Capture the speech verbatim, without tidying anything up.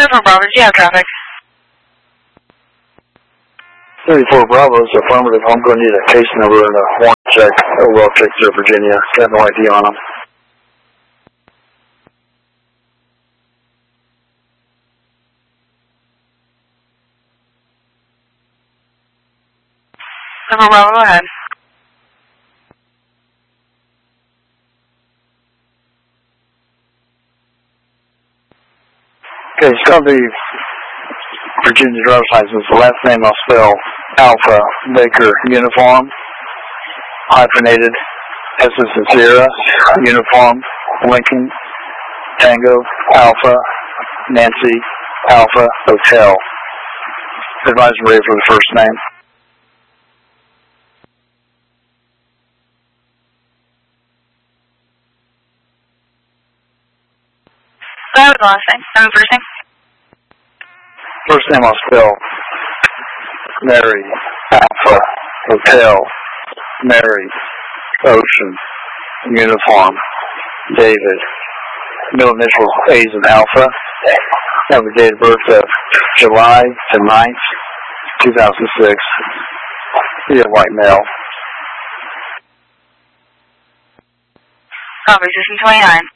thirty-four Bravo, do you have traffic? thirty-four Bravo is affirmative. I'm going to need a case number and a warrant check. Overall check to Virginia. Got no I D on them. thirty-four Bravo, go ahead. Okay, it's going to be Virginia driver's license. The last name I'll spell Alpha Baker Uniform, hyphenated, S is in Sierra, Uniform, Lincoln, Tango, Alpha, Nancy, Alpha, Hotel. Advise me ready for the first name. Go ahead with the last name. And first name? First name I'll spell Mary, Alpha, Hotel, Mary, Ocean, Uniform, David. Middle initials A's and Alpha. Have a date of birth of July the ninth, two thousand six. Be a white male. Copy, system twenty-nine.